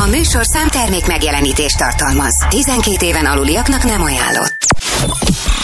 műsorszám termék megjelenítést tartalmaz. 12 éven aluliaknak nem ajánlott.